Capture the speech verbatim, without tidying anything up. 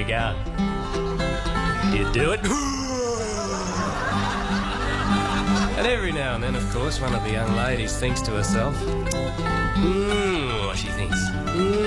go. You do it. And every now and then, of course, one of the young ladies thinks to herself, mmm, what she thinks. Mm.